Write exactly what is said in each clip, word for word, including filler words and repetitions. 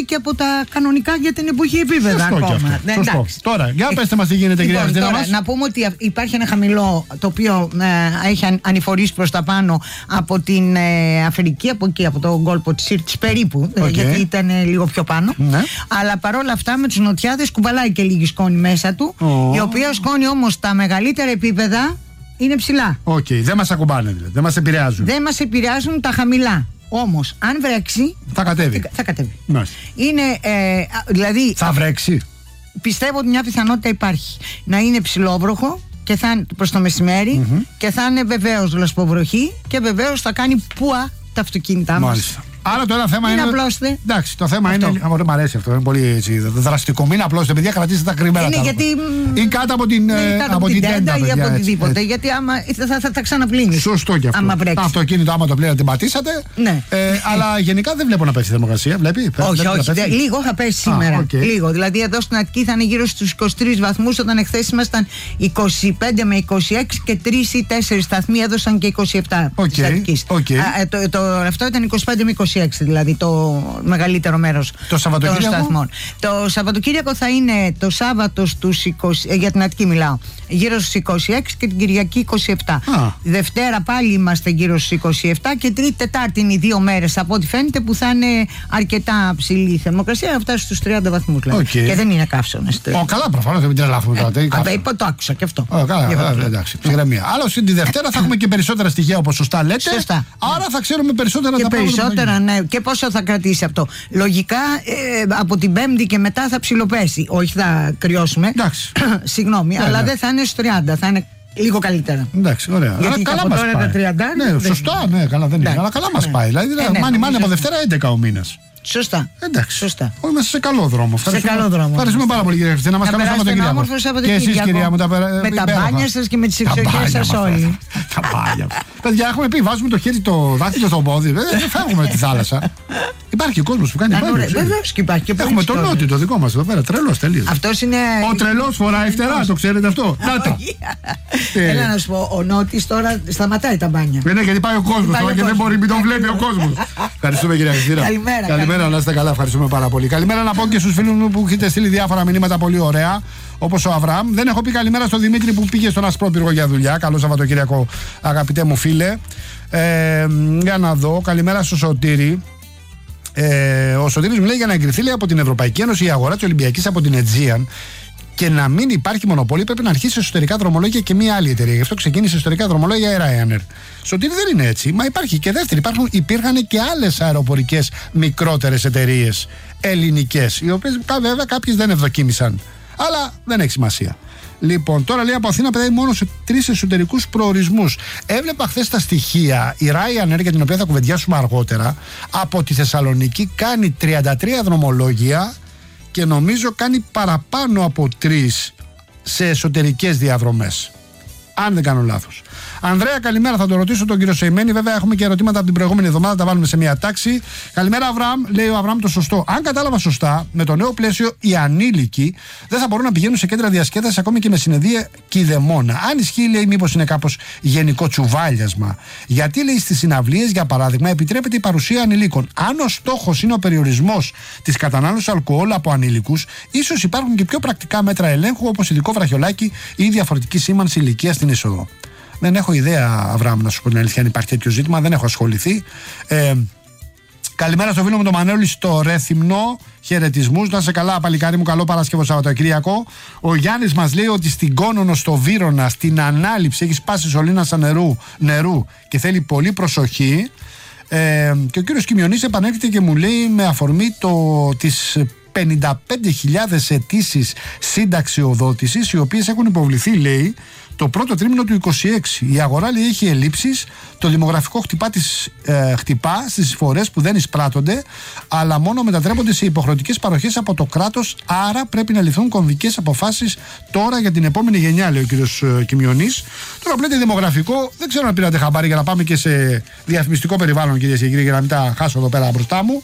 και από τα κανονικά για την εποχή επίπεδα. Σωστό ακόμα. Αυτό. Ναι, Σωστό. Τώρα, για πέστε μας τι γίνεται, λοιπόν, κυρία Χριστίνα μας. Να πούμε ότι υπάρχει ένα χαμηλό το οποίο ε, έχει ανηφορήσει προς τα πάνω από την ε, Αφρική, από εκεί, από τον κόλπο της Σύρτης περίπου, Okay. γιατί ήταν ε, λίγο πιο πάνω. Ναι. Αλλά παρόλα αυτά με τους νοτιάδες κουβαλάει και λίγη σκόνη μέσα του, oh. η οποία σκόνη όμως τα μεγαλύτερα επίπεδα είναι ψηλά. Οκ, okay. Δεν μας ακουμπάνε δηλαδή, δεν μας επηρεάζουν. Δεν μας επηρεάζουν τα χαμηλά. Όμως, αν βρέξει. Θα κατέβει. Θα κατέβει. Ναι. Είναι, ε, δηλαδή. Θα βρέξει. Πιστεύω ότι μια πιθανότητα υπάρχει. Να είναι ψηλόβροχο και θα είναι προς το μεσημέρι mm-hmm. και θα είναι βεβαίως λασποβροχή και βεβαίως θα κάνει πουα τα αυτοκίνητά μας. Μάλιστα. Άρα το ένα θέμα είναι. Μην απλώστε. Εντάξει, το θέμα αυτό. είναι. Μου αρέσει αυτό, είναι πολύ έτσι, δραστικό. Μην απλώστε, παιδιά, κρατήστε τα κρυμμένα. Είναι γιατί. Ή κάτω από την, ναι, κάτω από την τέντα ή από οτιδήποτε. Έτσι. Γιατί άμα θα, θα, θα τα ξαναπλύνει. Σωστό και αυτό. Άμα βρέξει. Το αυτοκίνητο, άμα το πλέον την πατήσατε. Ναι. Ε, αλλά γενικά δεν βλέπω να πέσει η θερμοκρασία. Βλέπει. Όχι, όχι. Δε, λίγο θα πέσει σήμερα. Ah, okay. Λίγο. Δηλαδή εδώ στην Αττική θα είναι γύρω στους είκοσι τρεις βαθμούς, όταν εχθές ήμασταν είκοσι πέντε με είκοσι έξι και τρεις ή τέσσερις σταθμοί έδωσαν και είκοσι επτά okay. της Αττικής. Okay. Α, το, το, αυτό ήταν είκοσι πέντε με είκοσι έξι, δηλαδή το μεγαλύτερο μέρος το των σταθμών. Το Σαββατοκύριακο θα είναι το Σάββατο στους είκοσι, για την Αττική μιλάω, γύρω στους είκοσι έξι και την Κυριακή είκοσι επτά. Ah. Δευτέρα πάλι είμαστε γύρω στους είκοσι επτά και Τρίτη, Τετάρτη είναι οι δύο μέρες από ό,τι φαίνεται που θα είναι αρκετά ψηλή η θερμοκρασία, θα φτάσει στους τριάντα βαθμούς δηλαδή. Okay. Και δεν είναι καύσωνες. Oh, καλά, προφανώς δεν τρελάθουμε τώρα. Ε, είπα, το άκουσα και αυτό. Oh, καλά, καλά, εντάξει. Ψυχραιμία. Άλλωστε τη Δευτέρα θα έχουμε και περισσότερα στοιχεία όπως σωστά λέτε. Σωστά. Άρα θα ξέρουμε περισσότερα και τα πράγματα. Περισσότερα, ναι. Και πόσο θα κρατήσει αυτό. Λογικά ε, από την Πέμπτη και μετά θα ψιλοπέσει. Όχι, θα κρυώσουμε. Συγγνώμη, yeah, αλλά yeah. δεν θα είναι στους τριάντα, θα είναι λίγο καλύτερα. Εντάξει, ωραία. Γιατί καλά από μας τώρα πάει. τα τριάντα. Ναι, σωστά, ναι, καλά δεν είναι. Αλλά καλά μας ναι. πάει. Δηλαδή, ε, ναι, μάνι μάνι από Δευτέρα έντεκα ο μήνας. Σωστά. Εντάξει. Σωστά. Είμαστε σε καλό δρόμο. Σε καλό δρόμο. Ευχαριστούμε πάρα πολύ, κυρία Χριστίνα. Να μας κάνετε Σαββατοκύριακο. Και εσείς, κυρία μου, τα πέρα. Με τα μπάνια σας και με τις εξοχές σας όλοι. Τα μπάνια. Παιδιά, έχουμε πει, βάζουμε το χέρι, το δάχτυλο στο πόδι. Δεν φεύγουμε τη θάλασσα. Υπάρχει κόσμος που κάνει μπάνιο. Βεβαίως και υπάρχει. Έχουμε τον Νότι, το δικό μας εδώ πέρα. Τρελός τελείως. Αυτός είναι. Ο τρελός φοράει φτερά, το ξέρετε αυτό. Να. Έλα να σου πω, ο Νότης τώρα σταματάει τα μπάνια. Ναι, γιατί πάει ο κόσμος τώρα και δεν μπορεί, μην τον βλέπει ο κόσμος. Ευχαριστούμε, κυρία Χριστίνα. Καλημέρα. Καλημέρα, να είστε καλά, ευχαριστούμε πάρα πολύ. Καλημέρα να πω και στους φίλους μου που έχετε στείλει διάφορα μηνύματα πολύ ωραία, όπως ο Αβραάμ. Δεν έχω πει καλημέρα στον Δημήτρη που πήγε στον Ασπρόπυργο για δουλειά. Καλό Σαββατοκύριακο, αγαπητέ μου φίλε. Ε, για να δω. Καλημέρα στο Σωτήρη. Ε, ο Σωτήρης μου λέει για να εγκριθεί λέει, από την Ευρωπαϊκή Ένωση η αγορά της Ολυμπιακής από την Aegean και να μην υπάρχει μονοπόλιο, πρέπει να αρχίσει εσωτερικά δρομολόγια και μία άλλη εταιρεία. Γι' αυτό ξεκίνησε εσωτερικά δρομολόγια η Ryanair. Σωτήρη δεν είναι έτσι. Μα υπάρχει και δεύτερη. Υπάρχουν, υπήρχαν και άλλες αεροπορικές μικρότερες εταιρείες ελληνικές, οι οποίες βέβαια κάποιες δεν ευδοκίμησαν. Αλλά δεν έχει σημασία. Λοιπόν, τώρα λέει από Αθήνα πετάει μόνο σε τρεις εσωτερικούς προορισμούς. Έβλεπα χθες τα στοιχεία. Η Ryanair, για την οποία θα κουβεντιάσουμε αργότερα, από τη Θεσσαλονίκη κάνει τριάντα τρία δρομολόγια και νομίζω κάνει παραπάνω από τρεις σε εσωτερικές διαδρομές. Αν δεν κάνω λάθος. Ανδρέα, καλημέρα. Θα το ρωτήσω τον κύριο Σεϊμένη. Βέβαια, έχουμε και ερωτήματα από την προηγούμενη εβδομάδα. Τα βάλουμε σε μια τάξη. Καλημέρα, Αβραάμ. Λέει ο Αβραάμ το σωστό. Αν κατάλαβα σωστά, με το νέο πλαίσιο, οι ανήλικοι δεν θα μπορούν να πηγαίνουν σε κέντρα διασκέδασης ακόμη και με συνεδρία κηδεμόνα. Αν ισχύει, λέει, μήπως είναι κάπως γενικό τσουβάλιασμα. Γιατί, λέει, στις συναυλίες, για παράδειγμα, επιτρέπεται η παρουσία ανηλίκων. Αν ο στόχος είναι ο περιορισμός της κατανάλωσης αλκοόλ από ανήλικους, ίσως υπάρχουν και πιο πρακτικά μέτρα ελέγχου, όπως ειδικό βραχιολάκι ή διαφορετική σήμανση ηλικίας στην είσοδο. Δεν έχω ιδέα, Αβραάμ, να σου πω την αλήθεια, αν υπάρχει τέτοιο ζήτημα. Δεν έχω ασχοληθεί. Ε, καλημέρα στο φίλο μου τον Μανώλη στο Ρέθυμνο. Χαιρετισμούς. Να σε καλά, παλικάρι μου. Καλό Παρασκευό Σαββατοκύριακο. Ο Γιάννης μας λέει ότι στην Κόνονο, στο Βύρωνα, στην ανάληψη έχει σπάσει σωλήνας νερού, νερού και θέλει πολύ προσοχή. Ε, και ο κύριος Κιμιονής επανέρχεται και μου λέει με αφορμή το, τις πενήντα πέντε χιλιάδες αιτήσεις συνταξιοδότησης, οι οποίες έχουν υποβληθεί, λέει, το πρώτο τρίμηνο του είκοσι έξι. Η αγορά, λέει, έχει ελλείψεις. Το δημογραφικό χτυπά, τις, ε, χτυπά στις εισφορές που δεν εισπράττονται, αλλά μόνο μετατρέπονται σε υποχρεωτικές παροχές από το κράτος. Άρα πρέπει να ληφθούν κομβικές αποφάσεις τώρα για την επόμενη γενιά, λέει ο κύριος ε, Κιμιονής. Τώρα που λέτε δημογραφικό, δεν ξέρω αν πήρατε χαμπάρι για να πάμε και σε διαφημιστικό περιβάλλον, κυρίες και κύριοι, για να μην τα χάσω εδώ πέρα μπροστά μου.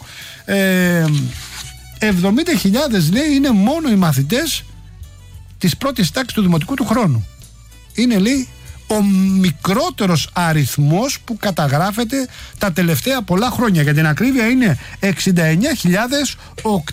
Ε, εβδομήντα χιλιάδες, λέει, είναι μόνο οι μαθητές της πρώτης τάξης του δημοτικού του χρόνου. Είναι, λέει, ο μικρότερος αριθμός που καταγράφεται τα τελευταία πολλά χρόνια. Για την ακρίβεια είναι εξήντα εννιά χιλιάδες